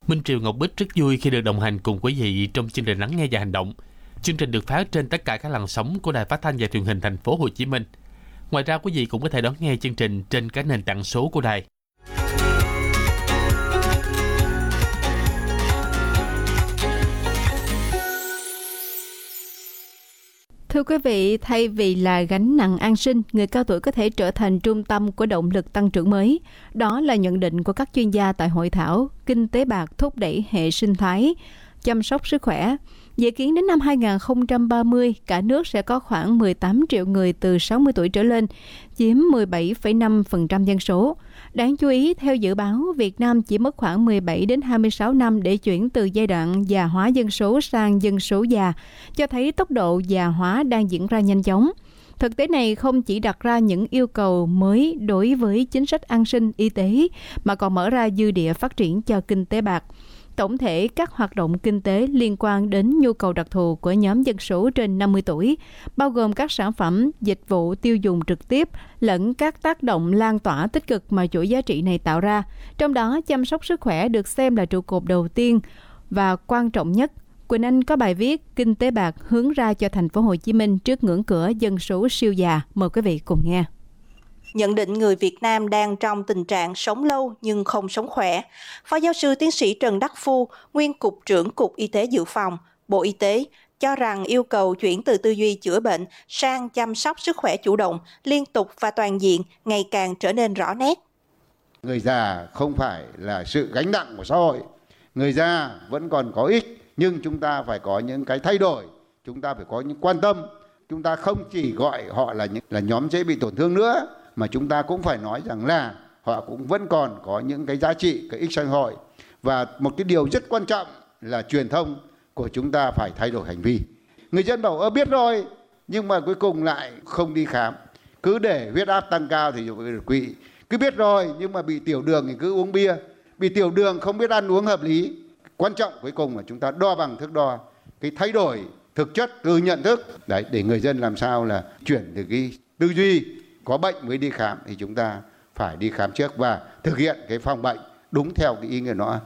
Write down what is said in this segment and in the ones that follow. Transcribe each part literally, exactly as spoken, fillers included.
Minh Triều, Ngọc Bích rất vui khi được đồng hành cùng quý vị trong chương trình Lắng nghe và hành động. Chương trình được phát trên tất cả các làn sóng của Đài Phát thanh và Truyền hình Thành phố Hồ Chí Minh. Ngoài ra, quý vị cũng có thể đón nghe chương trình trên các nền tảng số của đài. Thưa quý vị, thay vì là gánh nặng an sinh, người cao tuổi có thể trở thành trung tâm của động lực tăng trưởng mới. Đó là nhận định của các chuyên gia tại hội thảo Kinh tế bạc thúc đẩy hệ sinh thái, chăm sóc sức khỏe. Dự kiến đến năm hai không ba không, cả nước sẽ có khoảng mười tám triệu người từ sáu mươi tuổi trở lên, chiếm mười bảy phẩy năm phần trăm dân số. Đáng chú ý, theo dự báo, Việt Nam chỉ mất khoảng mười bảy đến hai mươi sáu năm để chuyển từ giai đoạn già hóa dân số sang dân số già, cho thấy tốc độ già hóa đang diễn ra nhanh chóng. Thực tế này không chỉ đặt ra những yêu cầu mới đối với chính sách an sinh y tế, mà còn mở ra dư địa phát triển cho kinh tế bạc. Tổng thể, các hoạt động kinh tế liên quan đến nhu cầu đặc thù của nhóm dân số trên năm mươi tuổi, bao gồm các sản phẩm, dịch vụ tiêu dùng trực tiếp, lẫn các tác động lan tỏa tích cực mà chuỗi giá trị này tạo ra. Trong đó, chăm sóc sức khỏe được xem là trụ cột đầu tiên và quan trọng nhất. Quỳnh Anh có bài viết Kinh tế bạc hướng ra cho Thành phố Hồ Chí Minh trước ngưỡng cửa dân số siêu già. Mời quý vị cùng nghe. Nhận định người Việt Nam đang trong tình trạng sống lâu nhưng không sống khỏe. Phó giáo sư tiến sĩ Trần Đắc Phu, nguyên Cục trưởng Cục Y tế Dự phòng, Bộ Y tế, cho rằng yêu cầu chuyển từ tư duy chữa bệnh sang chăm sóc sức khỏe chủ động, liên tục và toàn diện ngày càng trở nên rõ nét. Người già không phải là sự gánh nặng của xã hội. Người già vẫn còn có ích, nhưng chúng ta phải có những cái thay đổi. Chúng ta phải có những quan tâm. Chúng ta không chỉ gọi họ là, những, là nhóm dễ bị tổn thương nữa, mà chúng ta cũng phải nói rằng là họ cũng vẫn còn có những cái giá trị, cái ích xã hội. Và một cái điều rất quan trọng là truyền thông của chúng ta phải thay đổi hành vi. Người dân bảo ơ biết rồi, nhưng mà cuối cùng lại không đi khám. Cứ để huyết áp tăng cao thì đột quỵ. Cứ biết rồi, nhưng mà bị tiểu đường thì cứ uống bia. Bị tiểu đường không biết ăn uống hợp lý. Quan trọng cuối cùng là chúng ta đo bằng thước đo. Cái thay đổi thực chất từ nhận thức. Đấy, để người dân làm sao là chuyển từ cái tư duy có bệnh mới đi khám, thì chúng ta phải đi khám trước và thực hiện cái phòng bệnh đúng theo cái ý nghĩa nó.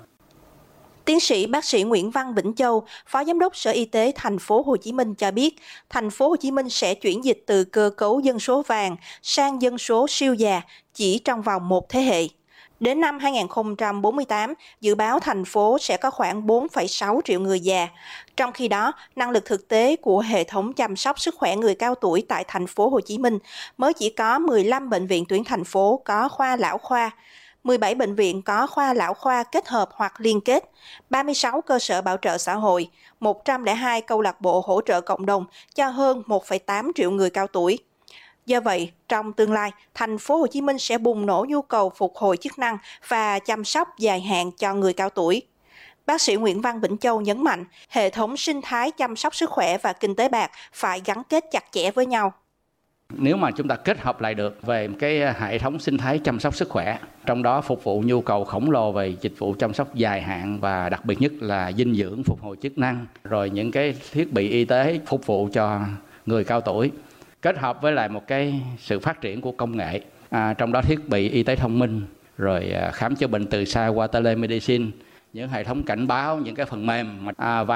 Tiến sĩ bác sĩ Nguyễn Văn Vĩnh Châu, Phó Giám đốc Sở Y tế Thành phố Hồ Chí Minh cho biết, Thành phố Hồ Chí Minh sẽ chuyển dịch từ cơ cấu dân số vàng sang dân số siêu già chỉ trong vòng một thế hệ. Đến năm hai không bốn tám, dự báo thành phố sẽ có khoảng bốn phẩy sáu triệu người già. Trong khi đó, năng lực thực tế của hệ thống chăm sóc sức khỏe người cao tuổi tại Thành phố Hồ Chí Minh mới chỉ có mười lăm bệnh viện tuyến thành phố có khoa lão khoa, mười bảy bệnh viện có khoa lão khoa kết hợp hoặc liên kết, ba mươi sáu cơ sở bảo trợ xã hội, một trăm lẻ hai câu lạc bộ hỗ trợ cộng đồng cho hơn một phẩy tám triệu người cao tuổi. Do vậy, trong tương lai, Thành phố Hồ Chí Minh sẽ bùng nổ nhu cầu phục hồi chức năng và chăm sóc dài hạn cho người cao tuổi. Bác sĩ Nguyễn Văn Vĩnh Châu nhấn mạnh, hệ thống sinh thái chăm sóc sức khỏe và kinh tế bạc phải gắn kết chặt chẽ với nhau. Nếu mà chúng ta kết hợp lại được về cái hệ thống sinh thái chăm sóc sức khỏe, trong đó phục vụ nhu cầu khổng lồ về dịch vụ chăm sóc dài hạn và đặc biệt nhất là dinh dưỡng, phục hồi chức năng, rồi những cái thiết bị y tế phục vụ cho người cao tuổi, kết hợp với lại một cái sự phát triển của công nghệ, à, trong đó thiết bị y tế thông minh, rồi à, khám chữa bệnh từ xa qua telemedicine, những hệ thống cảnh báo, những cái phần mềm à, và